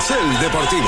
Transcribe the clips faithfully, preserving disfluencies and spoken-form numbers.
Carrusel Deportivo.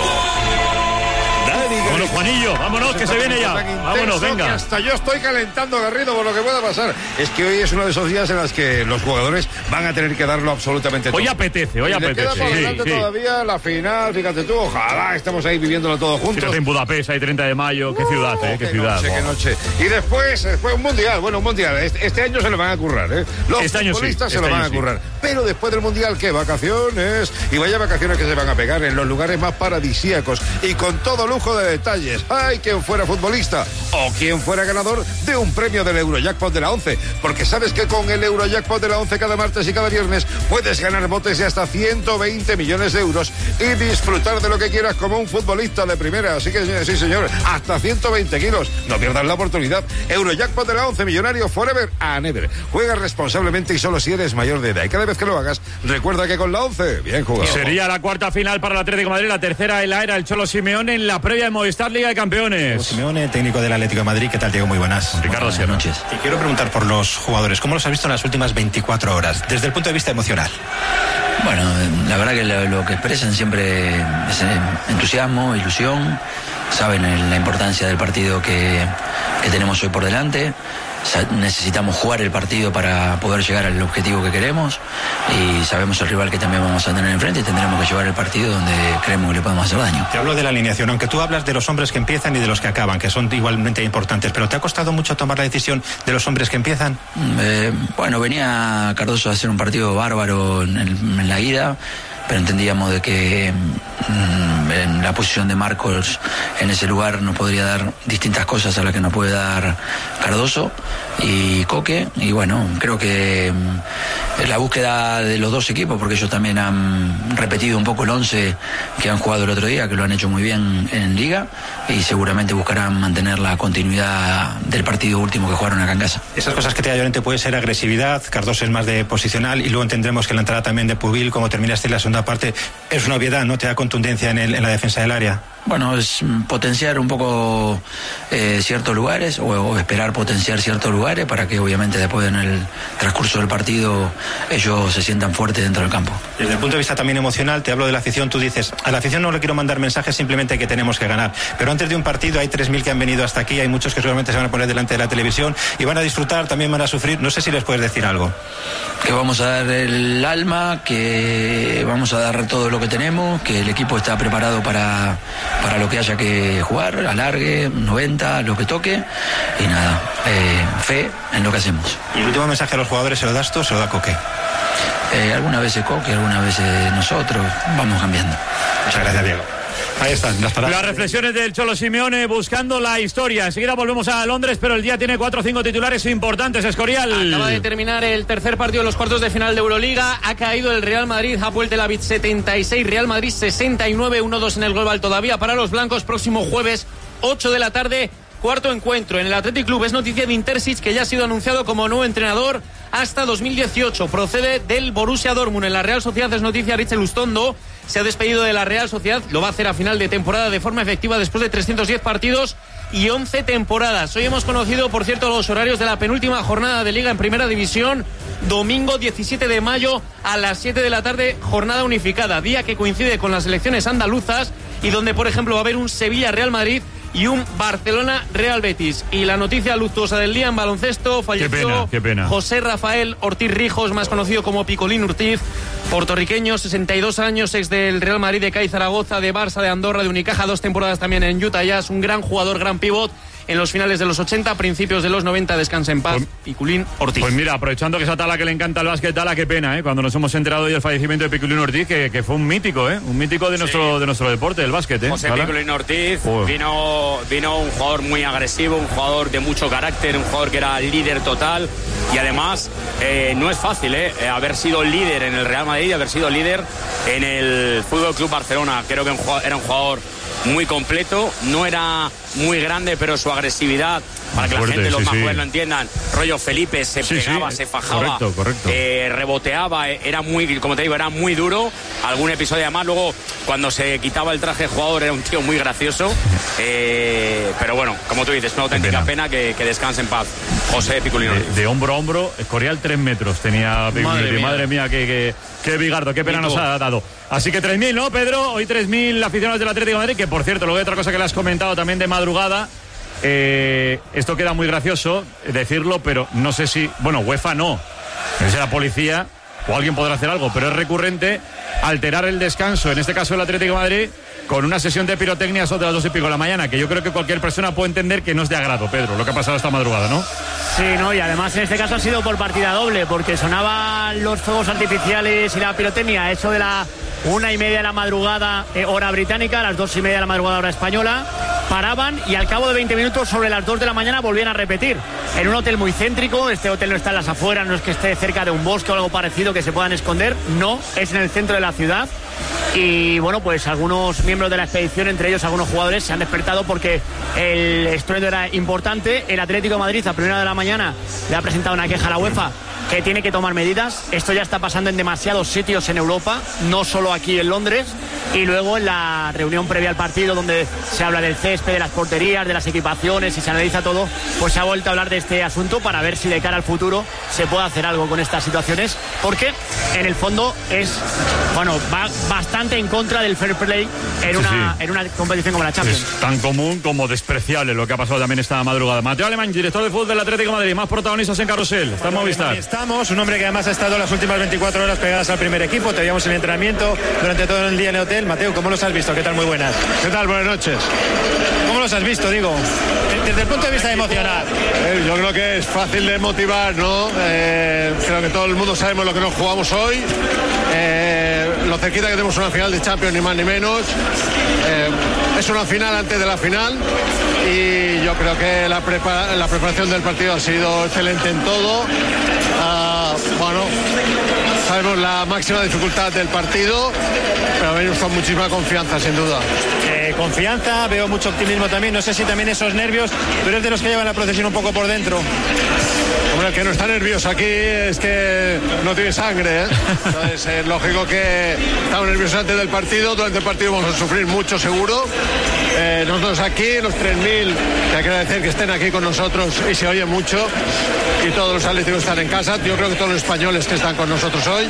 Bueno, Juanillo, vámonos, que se viene ya. Vámonos, venga. Hasta yo estoy calentando, Garrido, por lo que pueda pasar. Es que hoy es uno de esos días en los que los jugadores van a tener que darlo absolutamente todo. Hoy apetece, hoy y apetece. Le queda por delante sí, sí. todavía la final, fíjate tú, ojalá estemos ahí viviéndolo todo juntos. Fíjate en Budapest, hay treinta de mayo, qué ciudad, eh, qué, qué ciudad. Noche, qué noche. Y después, después un mundial, bueno, un mundial. Este, este año se lo van a currar, ¿eh? Los este año futbolistas sí, se este lo van a sí. currar. Pero después del mundial, ¿qué? Vacaciones. Y vaya vacaciones que se van a pegar en los lugares más paradisíacos y con todo lujo de detalles. ¡Ay, quien fuera futbolista! O quien fuera ganador de un premio del Eurojackpot de la once. Porque sabes que con el Eurojackpot de la once cada martes y cada viernes puedes ganar botes de hasta ciento veinte millones de euros y disfrutar de lo que quieras como un futbolista de primera. Así que sí, señor, hasta ciento veinte kilos. No pierdas la oportunidad. Eurojackpot de la once, millonario forever and ever. Juega responsablemente y solo si eres mayor de edad. Y cada vez que lo hagas, recuerda que con la once, bien jugado. Sería la cuarta final para el Atlético de Madrid, la tercera en la era el Cholo Simeone en la previa de Movistar Liga de Campeones. Simeone, técnico del Atlético de Madrid. ¿Qué tal, Diego? Muy buenas. Ricardo, buenas noches. Te quiero preguntar por los jugadores. ¿Cómo los has visto en las últimas veinticuatro horas? Desde el punto de vista emocional. Bueno, la verdad que lo, lo que expresan siempre es entusiasmo, ilusión. Saben el, la importancia del partido que, que tenemos hoy por delante. Necesitamos jugar el partido para poder llegar al objetivo que queremos y sabemos el rival que también vamos a tener enfrente y tendremos que llevar el partido donde creemos que le podemos hacer daño. Te hablo de la alineación, aunque tú hablas de los hombres que empiezan y de los que acaban, que son igualmente importantes, pero ¿te ha costado mucho tomar la decisión de los hombres que empiezan? Eh, bueno, venía Cardoso a hacer un partido bárbaro en, el, en la ida, pero entendíamos de que mmm, en la posición de Marcos en ese lugar nos podría dar distintas cosas a las que nos puede dar Cardoso y Coque, y bueno, creo que mmm, la búsqueda de los dos equipos, porque ellos también han repetido un poco el once que han jugado el otro día, que lo han hecho muy bien en Liga, y seguramente buscarán mantener la continuidad del partido último que jugaron acá en casa. Esas cosas que te da Llorente puede ser agresividad, Cardoso es más de posicional, y luego entendremos que la entrada también de Pubil, como terminaste en la segunda parte, es una obviedad, ¿no? Te da contundencia en, el, en la defensa del área. Bueno, es potenciar un poco eh, ciertos lugares o, o esperar potenciar ciertos lugares para que obviamente después en el transcurso del partido ellos se sientan fuertes dentro del campo. Desde el punto de vista también emocional, te hablo de la afición, tú dices, a la afición no le quiero mandar mensajes, simplemente que tenemos que ganar, pero antes de un partido hay tres mil que han venido hasta aquí, hay muchos que seguramente se van a poner delante de la televisión y van a disfrutar, también van a sufrir, no sé si les puedes decir algo. Que vamos a dar el alma, que vamos a dar todo lo que tenemos, que el equipo está preparado para, para lo que haya que jugar, alargue, noventa, lo que toque, y nada, eh, fe en lo que hacemos. Y el último mensaje a los jugadores, ¿se lo das tú o se lo da Coque? Eh, algunas veces Coque, algunas veces nosotros, vamos cambiando. Muchas gracias, Diego. Ahí están las palabras. Las reflexiones del Cholo Simeone buscando la historia. Enseguida volvemos a Londres, pero el día tiene cuatro o cinco titulares importantes. Escorial. Acaba de terminar el tercer partido de los cuartos de final de Euroliga. Ha caído el Real Madrid, Hapoel Tel Aviv setenta y seis, Real Madrid sesenta y nueve, uno dos en el global todavía para los blancos. Próximo jueves, ocho de la tarde, cuarto encuentro en el Athletic Club. Es noticia de Intersic, que ya ha sido anunciado como nuevo entrenador hasta dos mil dieciocho. Procede del Borussia Dortmund. En la Real Sociedad es noticia Richel Ustondo. Se ha despedido de la Real Sociedad. Lo va a hacer a final de temporada de forma efectiva después de trescientos diez partidos y once temporadas. Hoy hemos conocido, por cierto, los horarios de la penúltima jornada de Liga en Primera División. Domingo diecisiete de mayo a las siete de la tarde, jornada unificada. Día que coincide con las elecciones andaluzas y donde, por ejemplo, va a haber un Sevilla-Real Madrid y un Barcelona-Real Betis. Y la noticia luctuosa del día en baloncesto: falleció qué pena, qué pena. José Rafael Ortiz Rijos, más conocido como Picolín Ortiz, puertorriqueño, sesenta y dos años, ex del Real Madrid, de C A I Zaragoza, de Barça, de Andorra, de Unicaja, dos temporadas también en Utah Jazz, un gran jugador, gran pívot en los finales de los ochenta, principios de los noventa. Descansa en paz, pues, Piculín Ortiz. Pues mira, aprovechando que esa Tala que le encanta el básquet, Tala, qué pena, ¿eh? Cuando nos hemos enterado hoy del fallecimiento de Piculín Ortiz, que, que fue un mítico, ¿eh? Un mítico de nuestro, sí. de nuestro deporte, del básquet, ¿eh? José Piculín Ortiz, oh. vino, vino un jugador muy agresivo, un jugador de mucho carácter, un jugador que era líder total, y además eh, no es fácil, ¿eh? Haber sido líder en el Real Madrid y haber sido líder en el Fútbol Club Barcelona. Creo que era un jugador muy completo, no era muy grande, pero su agresividad para que fuerte, la gente, los sí, más sí. jóvenes lo entiendan, rollo Felipe, se Sí, pegaba, sí, se fajaba, correcto, correcto. Eh, reboteaba, eh, era muy, como te digo, era muy duro. Algún episodio además, luego cuando se quitaba el traje de jugador era un tío muy gracioso. Eh, pero bueno, como tú dices, una auténtica pena, pena que, que descanse en paz José Piculino. De, de hombro a hombro, Escorial tres metros tenía Piculino. Madre Madre, mía. madre mía, qué, qué, qué bigardo, qué pena nos ha dado. Así que tres mil, ¿no, Pedro? Hoy tres mil aficionados del Atlético de Madrid, que por cierto, luego hay otra cosa que le has comentado también de madrugada. Eh, esto queda muy gracioso decirlo, pero no sé si, bueno, UEFA no, no sé si la policía o alguien podrá hacer algo, pero es recurrente alterar el descanso, en este caso el Atlético de Madrid, con una sesión de pirotecnia a las dos y pico de la mañana, que yo creo que cualquier persona puede entender que no es de agrado, Pedro, lo que ha pasado esta madrugada, ¿no? Sí, no, y además en este caso ha sido por partida doble, porque sonaban los fuegos artificiales y la pirotecnia, eso de la una y media de la madrugada, eh, hora británica, a las dos y media de la madrugada, hora española, paraban y al cabo de veinte minutos, sobre las dos de la mañana, volvían a repetir. En un hotel muy céntrico, este hotel no está en las afueras, no es que esté cerca de un bosque o algo parecido que se puedan esconder, no, es en el centro de la ciudad. Y bueno, pues algunos miembros de la expedición, entre ellos algunos jugadores, se han despertado porque el estruendo era importante. El Atlético de Madrid a primera hora de la mañana le ha presentado una queja a la UEFA que tiene que tomar medidas. Esto ya está pasando en demasiados sitios en Europa, no solo aquí en Londres. Y luego en la reunión previa al partido, donde se habla del césped, de las porterías, de las equipaciones y se analiza todo, pues se ha vuelto a hablar de este asunto para ver si de cara al futuro se puede hacer algo con estas situaciones, porque en el fondo es, bueno, va bastante en contra del fair play en, Sí, una, sí. en una competición como la Champions. Es tan común como despreciable lo que ha pasado también esta madrugada. Mateo Alemán, director de fútbol del Atlético de Madrid, más protagonistas en Carrusel. Está en Movistar. Ahí estamos, un hombre que además ha estado las últimas veinticuatro horas pegadas al primer equipo. Te veíamos en el entrenamiento durante todo el día en el hotel. Mateo, ¿cómo los has visto? ¿Qué tal? Muy buenas. ¿Qué tal? Buenas noches. ¿Cómo los has visto, digo? Desde el punto de vista emocional. Eh, yo creo que es fácil de motivar, ¿no? Eh, creo que todo el mundo sabemos lo que nos jugamos hoy. Eh, lo cerquita que tenemos una final de Champions, ni más ni menos. Eh, es una final antes de la final y yo creo que la, prepa- la preparación del partido ha sido excelente en todo. Ah, bueno, sabemos la máxima dificultad del partido, pero venimos con muchísima confianza, sin duda. Eh, confianza, veo mucho optimismo también. No sé si también esos nervios, pero es de los que llevan la procesión un poco por dentro. Hombre, el que no está nervioso aquí es que no tiene sangre, ¿eh? Entonces es lógico que estamos nerviosos antes del partido. Durante el partido vamos a sufrir mucho, seguro. Eh, nosotros aquí, los tres mil, que hay que agradecer que estén aquí con nosotros y se oye mucho. Y todos los atléticos están en casa. Yo creo que todos los españoles que están con nosotros hoy.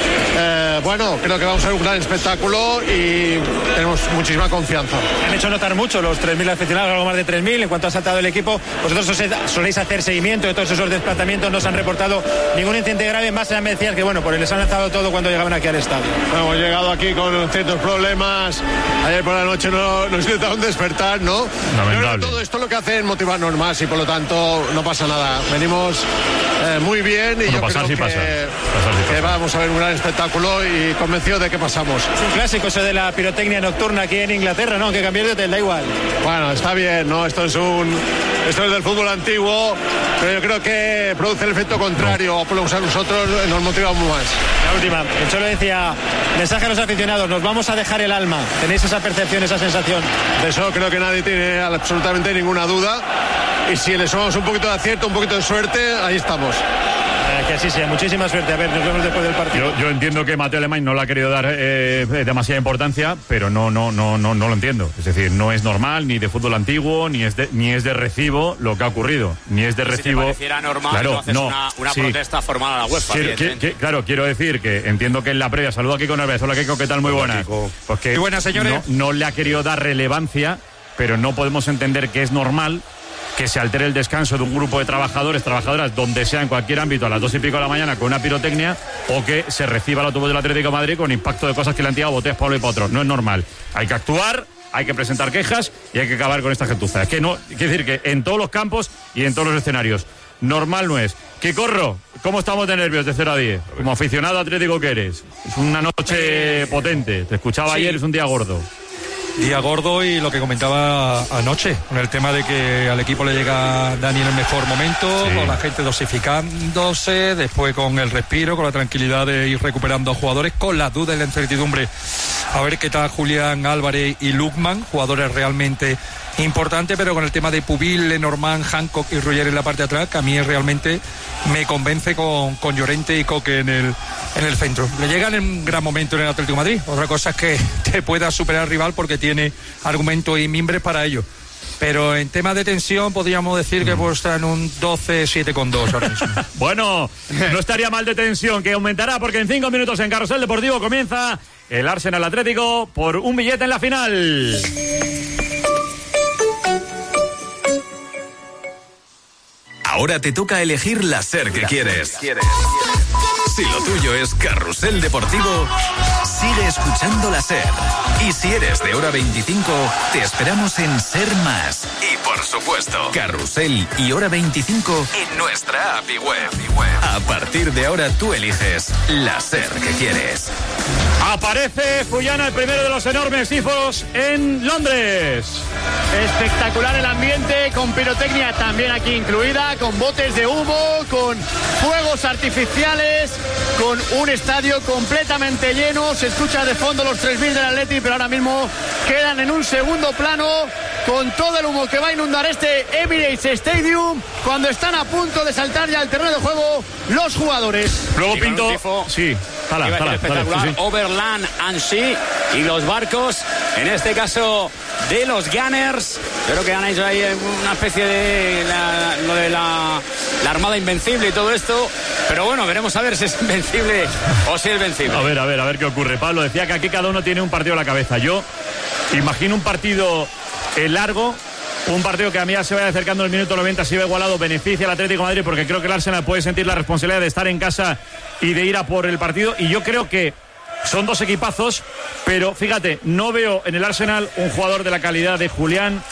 Eh, bueno, creo que vamos a ver un gran espectáculo y tenemos muchísima confianza. Han hecho notar mucho los tres mil aficionados, algo más de tres mil. En cuanto ha saltado el equipo, vosotros os- soléis hacer seguimiento de todos esos desplazamientos. No se han reportado ningún incidente grave. Más me decías que, bueno, pues les han lanzado todo cuando llegaban aquí al estadio. Bueno, hemos llegado aquí con ciertos problemas. Ayer por la noche no, nos intentaron despertar, ¿no? Lamentable. Pero todo esto lo que hace es motivarnos más y por lo tanto no pasa nada. Venimos eh, muy bien y Bueno, yo pasar creo sí que, pasa. Pasar sí que pasa. vamos a ver un gran espectáculo y convencido de que pasamos. Es un clásico eso de la pirotecnia nocturna aquí en Inglaterra, ¿no? Que cambiar de hotel, da igual. Bueno, está bien, ¿no? Esto es un esto es del fútbol antiguo, pero yo creo que produce el efecto contrario, o por lo menos a nosotros nos motivamos más. La última, el Cholo decía, mensaje a los aficionados, nos vamos a dejar el alma. ¿Tenéis esa percepción, esa sensación? De eso creo que nadie tiene absolutamente ninguna duda. Y si le sumamos un poquito de acierto, un poquito de suerte, ahí estamos. Eh, que así sea, muchísima suerte. A ver, nos vemos después del partido. Yo, yo entiendo que Mateo Alemán no le ha querido dar eh, demasiada importancia, pero no, no, no, no, no lo entiendo. Es decir, no es normal, ni de fútbol antiguo, ni es de, ni es de recibo lo que ha ocurrido. Ni es de Si recibo. te pareciera normal, Claro, no haces no, una, una sí. protesta formal a la UEFA. Quiero, evidentemente. que- que- claro, quiero decir que entiendo que en la previa, saludo aquí con Alves. Hola, Kiko, ¿qué tal? Muy buenas. Pues que Muy buenas, señores. No, no le ha querido dar relevancia, pero no podemos entender que es normal que se altere el descanso de un grupo de trabajadores, trabajadoras, donde sea, en cualquier ámbito, a las dos y pico de la mañana con una pirotecnia, o que se reciba el autobús del Atlético de Madrid con impacto de cosas que le han tirado botellas para uno y para otro. No es normal. Hay que actuar, hay que presentar quejas y hay que acabar con esta gentuza. Es que no, quiere decir que en todos los campos y en todos los escenarios. Normal no es. Quicorro, ¿cómo estamos de nervios de cero a diez? Como aficionado atlético que eres. Es una noche potente. Te escuchaba Sí. ayer, es un día gordo. Día gordo y lo que comentaba anoche, con el tema de que al equipo le llega Dani en el mejor momento, Sí. con la gente dosificándose, después con el respiro, con la tranquilidad de ir recuperando jugadores, con la duda y la incertidumbre. A ver qué tal Julián Álvarez y Lukman, jugadores realmente importante, pero con el tema de Pubil, Lenormand, Hancock y Ruller en la parte de atrás, que a mí realmente me convence con, con Llorente y Coque en el, en el centro. Le llegan en un gran momento en el Atlético de Madrid. Otra cosa es que te pueda superar al rival porque tiene argumentos y mimbres para ello. Pero en tema de tensión podríamos decir que pues está en un doce siete con dos ahora mismo. Bueno, no estaría mal de tensión, que aumentará porque en cinco minutos en Carrusel Deportivo comienza el Arsenal Atlético por un billete en la final. Ahora te toca elegir la SER que quieres. Si lo tuyo es Carrusel Deportivo, sigue escuchando la SER. Y si eres de Hora veinticinco, te esperamos en SER Más. Y por supuesto, Carrusel y Hora veinticinco en nuestra app y web. A partir de ahora tú eliges la SER que quieres. Aparece Fullana, el primero de los enormes tifos en Londres. Espectacular el ambiente, con pirotecnia también aquí incluida, con botes de humo, con fuegos artificiales, con un estadio completamente lleno. Se escucha de fondo los tres mil del Atleti, pero ahora mismo quedan en un segundo plano con todo el humo que va a inundar este Emirates Stadium cuando están a punto de saltar ya al terreno de juego los jugadores. Luego Pinto, sí, jala, jala, espectacular, sí, sí. Overland and Sea y los barcos, en este caso de los Gunners. Yo creo que han hecho ahí una especie de la, lo de la, la Armada Invencible y todo esto, pero bueno, veremos a ver si es invencible o si es vencible. A ver, a ver, a ver qué ocurre. Pablo decía que aquí cada uno tiene un partido a la cabeza. Yo imagino un partido eh, largo, un partido que a mí ya se vaya acercando el minuto noventa, si va igualado, beneficia al Atlético de Madrid, porque creo que el Arsenal puede sentir la responsabilidad de estar en casa y de ir a por el partido, y yo creo que son dos equipazos, pero fíjate, no veo en el Arsenal un jugador de la calidad de Julián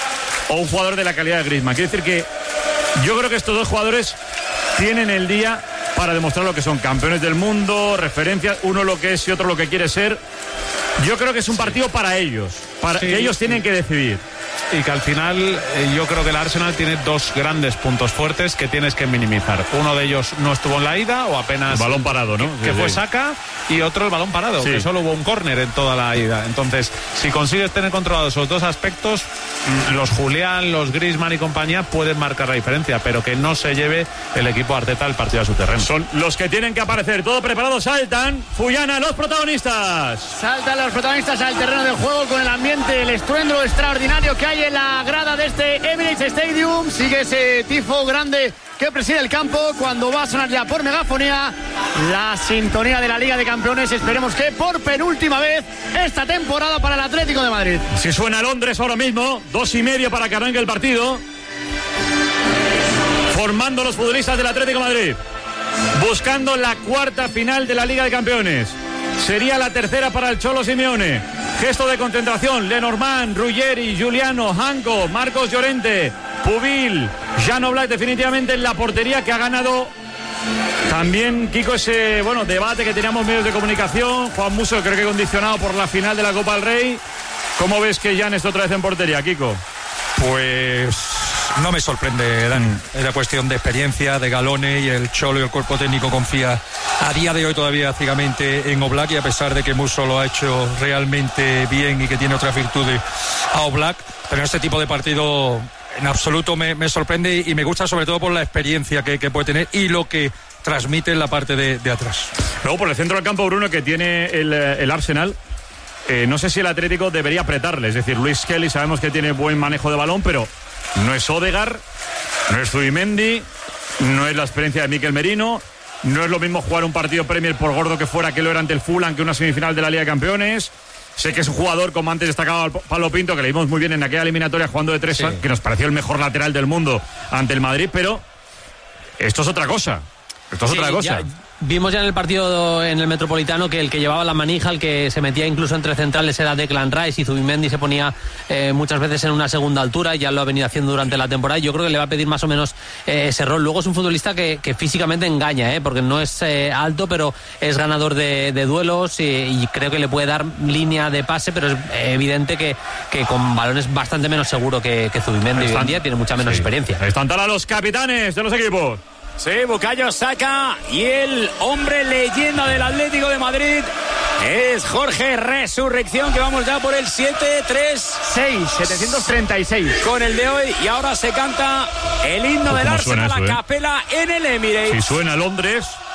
o un jugador de la calidad de Griezmann. Quiere decir que yo creo que estos dos jugadores tienen el día para demostrar lo que son campeones del mundo, referencias, uno lo que es y otro lo que quiere ser. Yo creo que es un partido para ellos, para sí, que ellos tienen que decidir. Y que al final eh, yo creo que el Arsenal tiene dos grandes puntos fuertes que tienes que minimizar. Uno de ellos no estuvo en la ida o apenas... El balón parado, ¿no? Que, que sí, fue sí. Saka, y otro el balón parado, sí. Que solo hubo un córner en toda la ida. Entonces, si consigues tener controlados esos dos aspectos, los Julián, los Griezmann y compañía pueden marcar la diferencia, pero que no se lleve el equipo Arteta el partido a su terreno. Son los que tienen que aparecer. Todo preparado, saltan. Fullana, los protagonistas. Saltan los protagonistas al terreno del juego con el ambiente, el estruendo extraordinario que hay en la grada de este Emirates Stadium. Sigue ese tifo grande que preside el campo cuando va a sonar ya por megafonía la sintonía de la Liga de Campeones. Esperemos que por penúltima vez esta temporada para el Atlético de Madrid. Si suena Londres ahora mismo, dos y medio para que arranque el partido. Formando los futbolistas del Atlético de Madrid, buscando la cuarta final de la Liga de Campeones. Sería la tercera para el Cholo Simeone. Gesto de concentración, Lenormand, Ruggeri, Giuliano, Hanco, Marcos Llorente, Pubil, Jan Oblak definitivamente en la portería, que ha ganado también, Kiko, ese bueno debate que teníamos medios de comunicación. Juan Musso creo que condicionado por la final de la Copa del Rey. ¿Cómo ves que Jan está otra vez en portería, Kiko? Pues no me sorprende, Dani. Es la cuestión de experiencia, de galones, y el Cholo y el cuerpo técnico confía a día de hoy todavía ciegamente en Oblak, y a pesar de que Musso lo ha hecho realmente bien y que tiene otras virtudes a Oblak, pero en este tipo de partido en absoluto me, me sorprende, y me gusta sobre todo por la experiencia que, que puede tener y lo que transmite en la parte de, de atrás. Luego por el centro del campo, Bruno, que tiene el, el Arsenal. Eh, no sé si el Atlético debería apretarle, es decir, Luis Kelly sabemos que tiene buen manejo de balón, pero no es Odegaard, no es Zubimendi, no es la experiencia de Mikel Merino, no es lo mismo jugar un partido Premier por gordo que fuera que lo era ante el Fulham que una semifinal de la Liga de Campeones. Sé que es un jugador, como antes destacaba Pablo Pinto, que le vimos muy bien en aquella eliminatoria jugando de tres, sí, que nos pareció el mejor lateral del mundo ante el Madrid, pero esto es otra cosa. Esto es sí, otra cosa. Ya, vimos ya en el partido en el Metropolitano que el que llevaba la manija, el que se metía incluso entre centrales era Declan Rice, y Zubimendi se ponía eh, muchas veces en una segunda altura, y ya lo ha venido haciendo durante la temporada, y yo creo que le va a pedir más o menos eh, ese rol. Luego es un futbolista que, que físicamente engaña, eh, porque no es eh, alto, pero es ganador de, de duelos, y, y creo que le puede dar línea de pase, pero es evidente que, que con balones bastante menos seguro que, que Zubimendi. Hoy en día tiene mucha menos sí. experiencia. Están todos los capitanes de los equipos. Sí, Bukayo Saka y el hombre leyenda del Atlético de Madrid, Es Jorge Resurrección, que vamos ya por el siete tres seis, setecientos treinta y seis. Con el de hoy, y ahora se canta el himno del Arsenal a la capela en el Emirates. Si suena Londres...